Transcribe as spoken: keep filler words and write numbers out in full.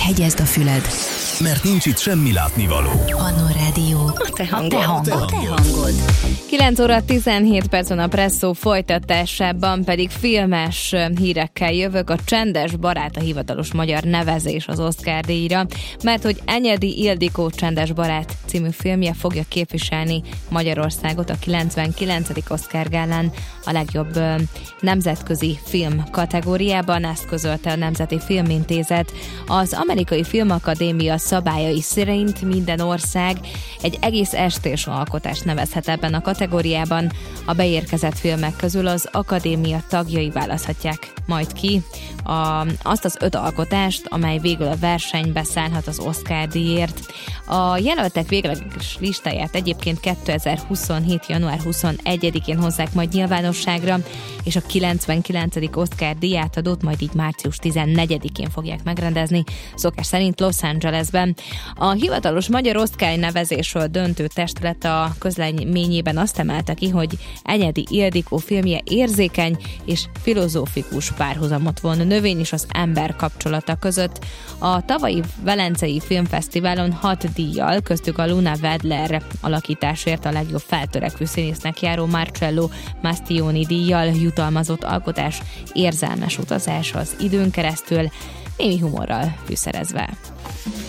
hegyezd a füled, mert nincs itt semmi látnivaló. Annó Rádió. A te hangod. A te hangod. A te hangod. kilenc óra tizenhét perc van a Presszó, folytatásában pedig filmes hírekkel jövök. A Csendes barát a hivatalos magyar nevezés az Oscar-díjra, mert hogy Enyedi Ildikó Csendes barát című filmje fogja képviselni Magyarországot a kilencvenkilencedik Oscar gálán a legjobb nemzetközi film kategóriában. Ezt közölte a Nemzeti Filmintézet. Az Amerikai Filmakadémia szabályai szerint minden ország egy egész estés alkotást nevezhet ebben a kategóriában. A beérkezett filmek közül az akadémia tagjai választhatják majd ki a, azt az öt alkotást, amely végül a versenybe szállhat az Oscar-díjért. A jelöltek végleges listáját egyébként kétezer-huszonhét. január huszonegyedikén hozzák majd nyilvánosságra, és a kilencvenkilencedik Oscar-díját adót majd így március tizennegyedikén fogják megrendezni, szokás szerint Los Angelesben. A hivatalos magyar Oscar nevezésről döntő testület a közleményében azt emelte ki, hogy Enyedi Ildikó filmje érzékeny és filozófikus párhuzamot von növény és az ember kapcsolata között. A tavalyi Velencei Filmfesztiválon hat díjjal, köztük a Luna Wedler alakításért a legjobb feltörekvő színésznek járó Marcello Mastroianni díjjal jutalmazott alkotás érzelmes utazás az időn keresztül, némi humorral fűszerezve.